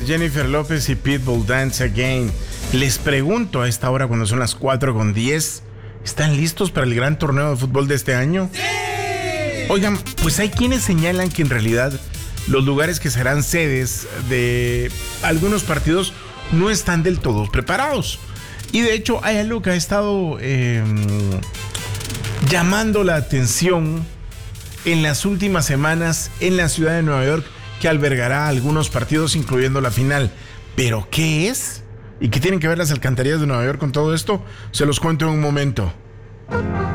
Jennifer López y Pitbull, Dance Again. Les pregunto a esta hora, cuando son las 4:10, ¿están listos para el gran torneo de fútbol de este año? ¡Sí! Oigan, pues hay quienes señalan que en realidad los lugares que serán sedes de algunos partidos no están del todo preparados. Y de hecho hay algo que ha estado llamando la atención en las últimas semanas en la ciudad de Nueva York, que albergará algunos partidos, incluyendo la final. ¿Pero qué es? ¿Y qué tienen que ver las alcantarillas de Nueva York con todo esto? Se los cuento en un momento.